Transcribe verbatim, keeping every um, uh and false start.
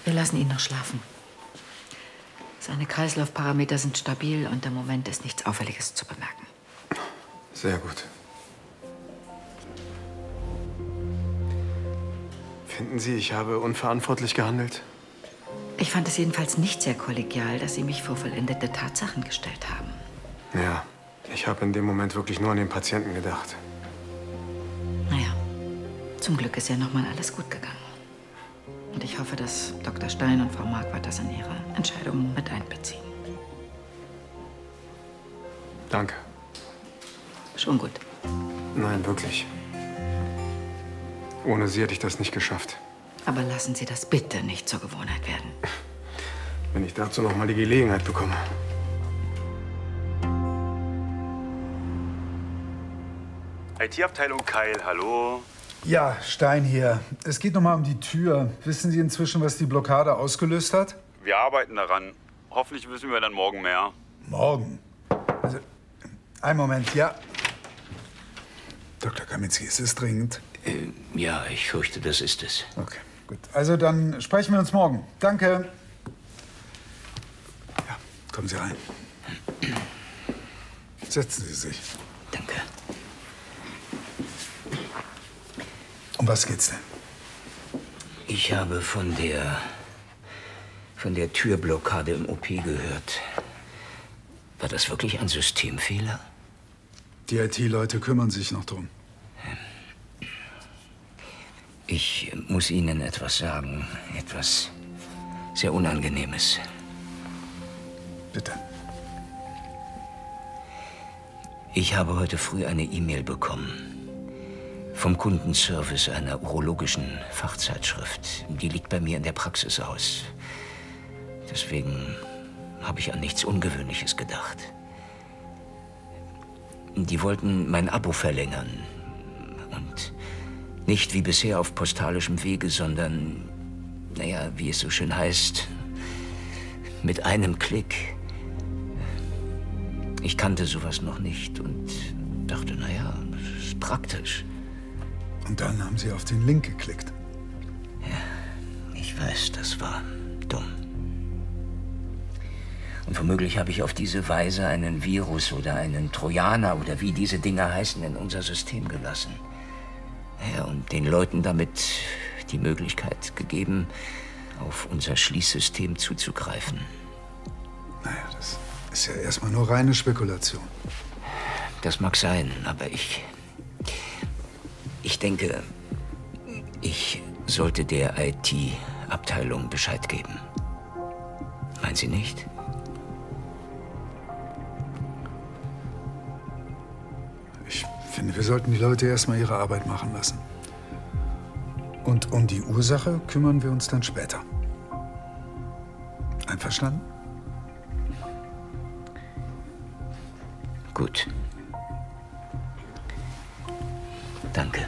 Wir lassen ihn noch schlafen. Seine Kreislaufparameter sind stabil und im Moment ist nichts Auffälliges zu bemerken. Sehr gut. Finden Sie, ich habe unverantwortlich gehandelt? Ich fand es jedenfalls nicht sehr kollegial, dass Sie mich vor vollendete Tatsachen gestellt haben. Ja, ich habe in dem Moment wirklich nur an den Patienten gedacht. Naja, zum Glück ist ja noch mal alles gut gegangen. Und ich hoffe, dass Doktor Stein und Frau Marquardt das in ihre Entscheidungen mit einbeziehen. Danke. Schon gut. Nein, wirklich. Ohne Sie hätte ich das nicht geschafft. Aber lassen Sie das bitte nicht zur Gewohnheit werden. Wenn ich dazu noch mal die Gelegenheit bekomme. I T-Abteilung Keil, hallo. Ja, Stein hier. Es geht noch mal um die Tür. Wissen Sie inzwischen, was die Blockade ausgelöst hat? Wir arbeiten daran. Hoffentlich wissen wir dann morgen mehr. Morgen? Also, einen Moment, ja. Doktor Kaminski, ist es dringend? Äh, ja, ich fürchte, das ist es. Okay, gut. Also dann sprechen wir uns morgen. Danke. Ja, kommen Sie rein. Setzen Sie sich. Danke. Um was geht's denn? Ich habe von der... von der Türblockade im O P gehört. War das wirklich ein Systemfehler? Die I T-Leute kümmern sich noch drum. Ich muss Ihnen etwas sagen. Etwas sehr Unangenehmes. Bitte. Ich habe heute früh eine E-Mail bekommen. Vom Kundenservice einer urologischen Fachzeitschrift. Die liegt bei mir in der Praxis aus. Deswegen habe ich an nichts Ungewöhnliches gedacht. Die wollten mein Abo verlängern. Und nicht wie bisher auf postalischem Wege, sondern, naja, wie es so schön heißt, mit einem Klick. Ich kannte sowas noch nicht und dachte, naja, das ist praktisch. Und dann haben Sie auf den Link geklickt. Ja, ich weiß, das war dumm. Und womöglich habe ich auf diese Weise einen Virus oder einen Trojaner oder wie diese Dinger heißen in unser System gelassen. Ja, und den Leuten damit die Möglichkeit gegeben, auf unser Schließsystem zuzugreifen. Naja, das ist ja erstmal nur reine Spekulation. Das mag sein, aber ich... Ich denke, ich sollte der I T-Abteilung Bescheid geben. Meinen Sie nicht? Ich finde, wir sollten die Leute erstmal ihre Arbeit machen lassen. Und um die Ursache kümmern wir uns dann später. Einverstanden? Gut. Danke.